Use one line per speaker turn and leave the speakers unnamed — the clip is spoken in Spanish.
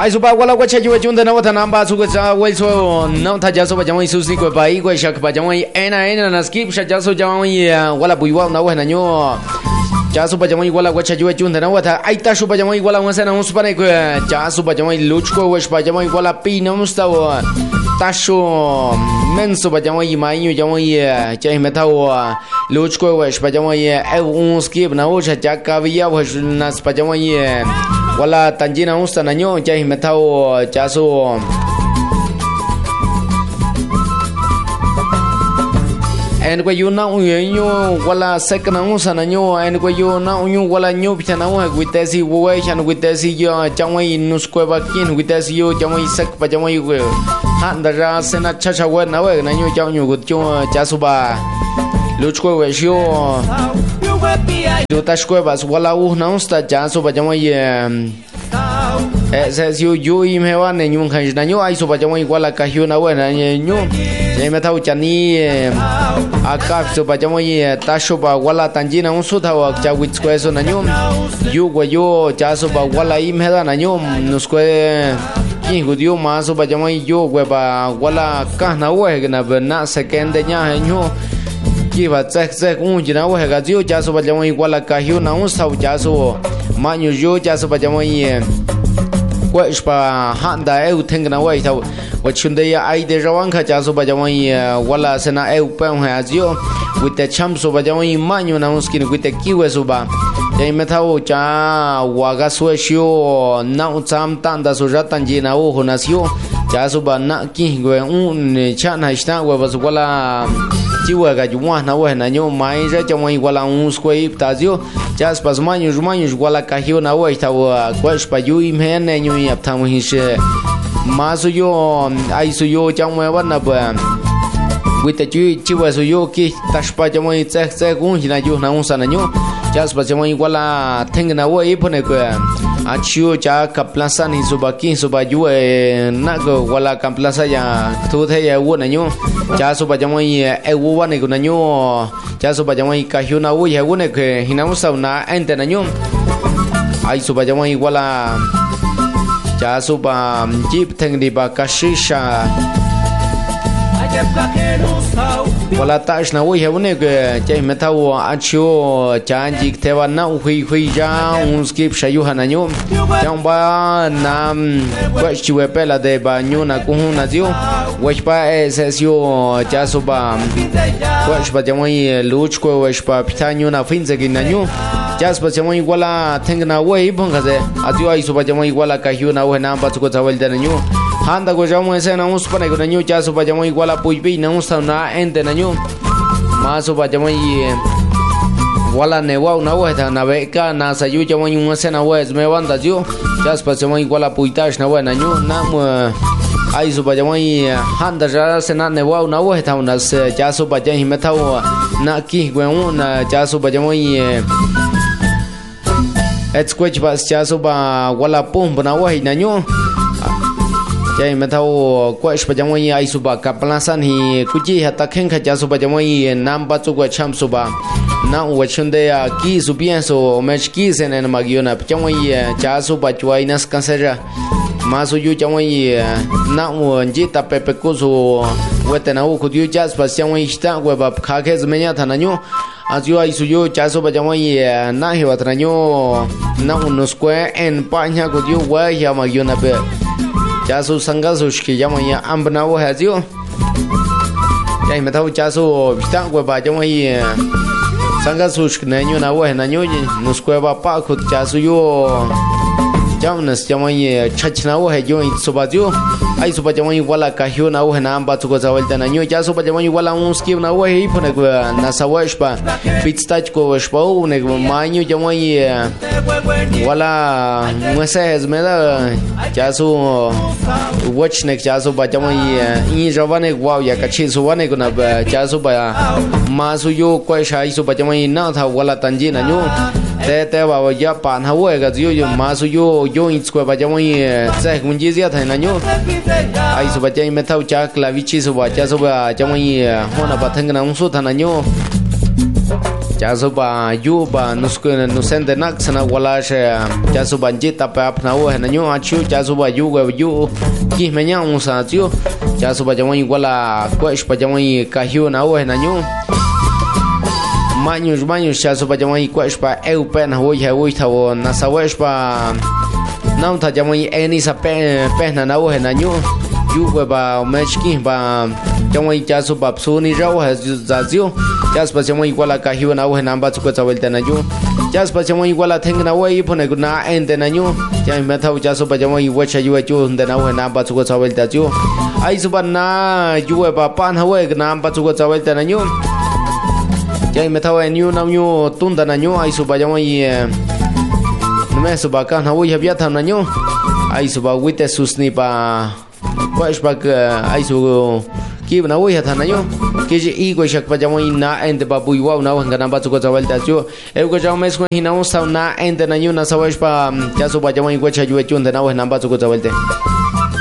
ai su ba wala wacha ju jun da na wata namba su ga wai so na ta ja so ba jamai su si ko ba i ko shak ba jamai ena na skip sha ja so jamai wala buiwa na wa na nyo ja su ba jamai wala wacha ju jun da na wata ai ta su ba jamai wala wasa na su pa ne ko ja su ba jamai luch ko wa ba jamai wala pi na musta wa ta su men su ba jamai mai nyu jamai ja me ta wa luch ko wa ba jamai un skip na wa ja ka via wa na ba jamai wala tanjina usta na nyo ja me ta wa ja su en ko yu na unyo wala sekna usa na nyo en ko yu na unyo wala nyo pitana wa gwitesi wo chan gwitesi yo chamai nus ko ba kin gwitesi yo chamai sek pa chamai ko han da ra sena chacha wa na wa na nyo chao nyu gut cho cha su ba luch ko we shio yo tash ko ba wala u na usta cha su ba chamai se yo im he wa ne nyu khan na nyo ai su ba chamai wala ka hyo na wa na nyo ye me thau chani aka su ba jamoi tasho ba wala tanjina un su thaw cha wit ko eso na nyum yu go yo cha su ba wala im heda na nyum nus ko ki gu dio ma su ba jamoi yo go ba wala ka na we na na second nya he nyu ki ba tsek un jina we ga dio cha su ba jamoi wala ka hyu na un sau cha su ma nyu yo cha su ba jamoi kwa ispa handa eu tengna we thaw wachunde ya ai de rawang kha cha so ba jamai wala sena eu pa ha azio with the champ so ba jamai manyo na uskin with the kiwe so ba dai methawo cha waga so shio na utsam tanda so ratan jina o honasio cha so ba na ki gwe un cha na sta wa bas wala kiwe ga juwa na wa na nyo mai ra jamai wala un skoi tazio cha spas manyo wala kahio na wa tawa kwa spa yu imhen ne nyu yap tham hi she ma su yo ai su yo trong me ban na ba with the chi wa su yo ki tashpa jamai tsek un hina yu na un sana nyu cha spa jamai wala theng na wa i phone ko a chiu cha kaplasa ni su ba ki su ba yu na go wala kaplasa ya thu the ya wo na nyu cha su ba jamai e wo wa ne ko na nyu cha su ba jamai ka hyu na wo ya wo ne ke hina un sa na ente na nyu ai su ba jamai wala cha su ba jeep theng di ba kashisha wala tash na wo he ne ke che me ta wo a chio cha ji te wa na hui ja un skip sha yu hana nyu chang ba nam kwa chi we pela de ba nyu na ku na dio we pa es yo cha su ba kwa ba jamai luch ko we pa pitanyu na finze gi na nyu cha su ba jamai wala theng na we bong ga de adio ai su ba jamai wala ka hyu na we na ba ko tawel de na nyu handa go jamu ese na us pa na go na nyu cha su ba jamai wala pui bi na us na ente na nyu ma su ba jamai wala ne wa na wa ta na be ka na sa yu jamai un ese na wa es me banda dio cha su ba jamai wala pui tash na wa na nyu na mu ai su ba jamai handa ja se na ne wa na wa ta na se cha su ba jamai me ta na ki gwe un na cha su ba jamai ets kwech ba cha su ba wala pum na wa na nyu jai me thau kwa spa jamai ai suba kaplasan hi kuji hata khen kha ja suba jamai nam ba chu kwa cham suba na wa chunde ya ki subian so mech ki sen en magiona jamai cha suba chwai nas kansera ma su yu jamai na wa ji ta pepe ku su wete na u ku yu ja spa jamai sta wa ba kha ke zmenya thana nyu azio ai su yu cha suba jamai na hi wa thana nyu na unos kwe en pa nya ku yu wa ya magiona pe cha su sanga su shki jamai ambna wo ha zio jai me thau cha su bita ko ba jamai sanga su shki na nyu na wo na nyu nus ko ba pa khut cha su yo jamnas jamai chachna wo ha yo su ba zio ai su ba jamai wala ka hyo na wo na amba tu ko zawal ta na nyu cha su ba jamai wala un ski na wo hi phone ko na sawash pa pitstach ko shpa u ne ma nyu jamai wala mese me da cha su watch ne cha su ba jamai i javane wow ya ka chi su wane ko na cha su ba ma su yo ko shai su ba jamai na tha wala tanji na nyu te ba ya pan ha wo ga yo ma su yo in ko ba jamai sa kun ji ya tha na nyu ai su ba jamai me thau cha klavichi su ba cha su ba jamai hona ba thang na un su tha na nyu chaso ba yuba nusende naksana walash chaso banjita pa apna wo naño achu chaso ba yuga yu kismenya unsa tio chaso ba jamoi wala kwesh pa jamoi kahyu na wo naño maños chaso ba jamoi kwesh pa eupen ho ya wo tawo nasawesh pa nam ta jamoi eni sa pe na wo naño yuga ba mechki ba jamoi chaso ba psuni raw ha zazio chaso ba jamoi wala kahyu na wo namba tsuko tsawelta naño chaso ba jamoi wala thengna wo ipone na ente naño ya methau chaso ba jamoi wecha yuchu ndena wo namba tsuko tsawelta jo ai suba na yuwe ba pan hawe namba tsuko tsawelta naño ya methau enyu naño tunda naño ai suba jamoi me suba kan hawo ya biata naño ai suba wite susni pa pues pa ai su ki na wo ya naño que i go shak pa jamoi na ente ba bui wa na wanga namba tsuko tsawelta jo eu go jam mes ko hina un sa na ente naño na sawesh pa ya suba jamoi wecha yuchu ndena wo namba tsuko tsawelta